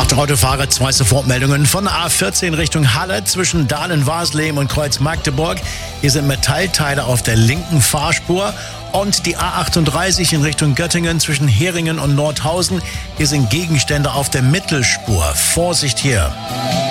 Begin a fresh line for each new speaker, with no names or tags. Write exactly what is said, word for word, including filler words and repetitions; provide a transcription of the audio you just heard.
Achtung Autofahrer, zwei Sofortmeldungen von der A vierzehn Richtung Halle zwischen Dahlen-Warsleben und Kreuz Magdeburg. Hier sind Metallteile auf der linken Fahrspur. Und die A achtunddreißig in Richtung Göttingen zwischen Heringen und Nordhausen. Hier sind Gegenstände auf der Mittelspur. Vorsicht hier!